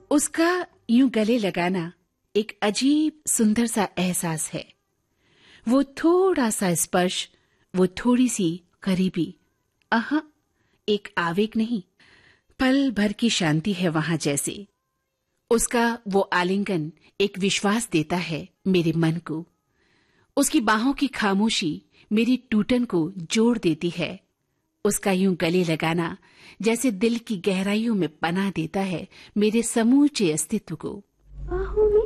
उसका यूं गले लगाना एक अजीब सुंदर सा एहसास है। वो थोड़ा सा स्पर्श, वो थोड़ी सी करीबी, आहा, एक आवेग नहीं, पल भर की शांति है वहां जैसे। उसका वो आलिंगन एक विश्वास देता है मेरे मन को। उसकी बाहों की खामोशी मेरी टूटन को जोड़ देती है। उसका यूं गले लगाना जैसे दिल की गहराइयों में पनाह देता है मेरे समूचे अस्तित्व को। बाहों में